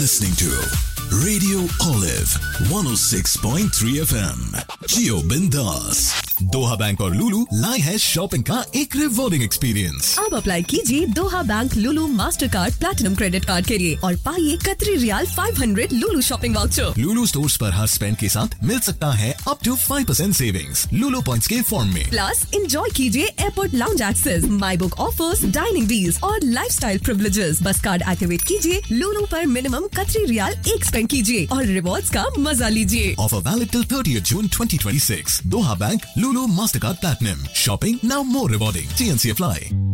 listening to Radio Olive 106.3 FM. Jio Bindas. Doha bank और लुलु लाए है शॉपिंग का एक रिवॉर्डिंग एक्सपीरियंस। अब अप्लाई कीजिए दोहा बैंक लुलु master card platinum credit card के लिए और पाइए कतरी रियाल 500 लुलु शॉपिंग वाउचर। लुलु स्टोर्स पर हर स्पेंड के साथ मिल सकता है up to 5% savings Lulu points के फॉर्म में। प्लस एंजॉय कीजिए airport lounge access, my book offers, dining deals और लाइफस्टाइल प्रिविलेजेस। बस कार्ड एक्टिवेट कीजिए, लुलु पर मिनिमम कतरी रियाल 1 स्पेंड कीजिए और रिवॉर्ड्स का मजा लीजिए। Offer valid till 30th June 2026. Doha Bank, Lulu Mastercard Platinum. Shopping now more rewarding. TNC apply.